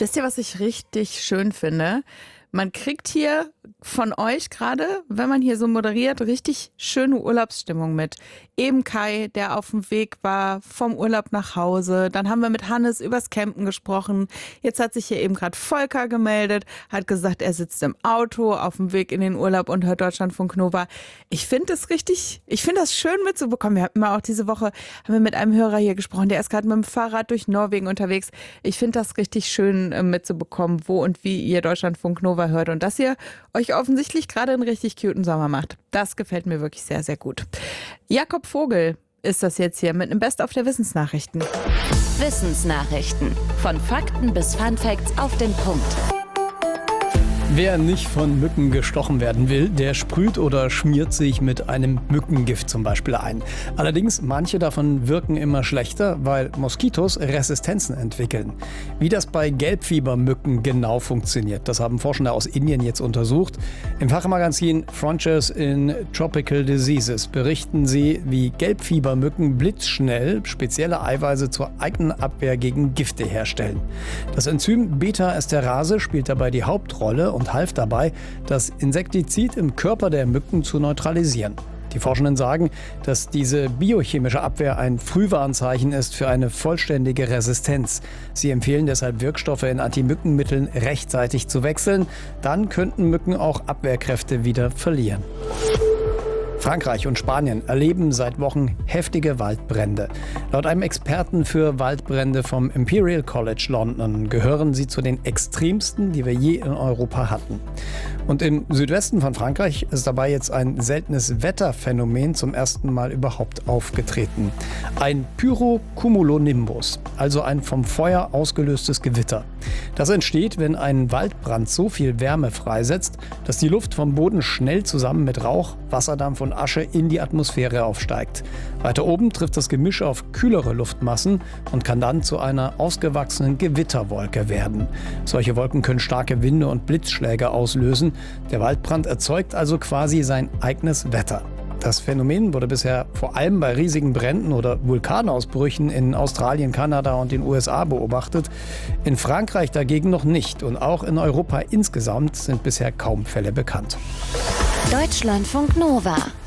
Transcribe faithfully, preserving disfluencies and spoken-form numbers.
Wisst ihr, was ich richtig schön finde? Man kriegt hier von euch gerade, wenn man hier so moderiert, richtig schöne Urlaubsstimmung mit. Eben Kai, der auf dem Weg war vom Urlaub nach Hause. Dann haben wir mit Hannes übers Campen gesprochen. Jetzt hat sich hier eben gerade Volker gemeldet, hat gesagt, er sitzt im Auto auf dem Weg in den Urlaub und hört Deutschlandfunk Nova. Ich finde das richtig, ich finde das schön mitzubekommen. Wir hatten mal auch diese Woche, haben wir mit einem Hörer hier gesprochen, der ist gerade mit dem Fahrrad durch Norwegen unterwegs. Ich finde das richtig schön äh, mitzubekommen, wo und wie ihr Deutschlandfunk Nova hört und dass ihr euch offensichtlich gerade einen richtig cuten Sommer macht. Das gefällt mir wirklich sehr, sehr gut. Jakob Vogel ist das jetzt hier mit einem Best-of der Wissensnachrichten. Wissensnachrichten. Von Fakten bis Funfacts auf den Punkt. Wer nicht von Mücken gestochen werden will, der sprüht oder schmiert sich mit einem Mückengift zum Beispiel ein. Allerdings, manche davon wirken immer schlechter, weil Moskitos Resistenzen entwickeln. Wie das bei Gelbfiebermücken genau funktioniert, das haben Forschende aus Indien jetzt untersucht. Im Fachmagazin Frontiers in Tropical Diseases berichten sie, wie Gelbfiebermücken blitzschnell spezielle Eiweiße zur eigenen Abwehr gegen Gifte herstellen. Das Enzym Beta-Esterase spielt dabei die Hauptrolle und half dabei, das Insektizid im Körper der Mücken zu neutralisieren. Die Forschenden sagen, dass diese biochemische Abwehr ein Frühwarnzeichen ist für eine vollständige Resistenz. Sie empfehlen deshalb, Wirkstoffe in Antimückenmitteln rechtzeitig zu wechseln. Dann könnten Mücken auch Abwehrkräfte wieder verlieren. Frankreich und Spanien erleben seit Wochen heftige Waldbrände. Laut einem Experten für Waldbrände vom Imperial College London gehören sie zu den extremsten, die wir je in Europa hatten. Und im Südwesten von Frankreich ist dabei jetzt ein seltenes Wetterphänomen zum ersten Mal überhaupt aufgetreten. Ein Pyrocumulonimbus, also ein vom Feuer ausgelöstes Gewitter. Das entsteht, wenn ein Waldbrand so viel Wärme freisetzt, dass die Luft vom Boden schnell zusammen mit Rauch, Wasserdampf und Asche in die Atmosphäre aufsteigt. Weiter oben trifft das Gemisch auf kühlere Luftmassen und kann dann zu einer ausgewachsenen Gewitterwolke werden. Solche Wolken können starke Winde und Blitzschläge auslösen. Der Waldbrand erzeugt also quasi sein eigenes Wetter. Das Phänomen wurde bisher vor allem bei riesigen Bränden oder Vulkanausbrüchen in Australien, Kanada und den U S A beobachtet. In Frankreich dagegen noch nicht und auch in Europa insgesamt sind bisher kaum Fälle bekannt. Deutschlandfunk Nova.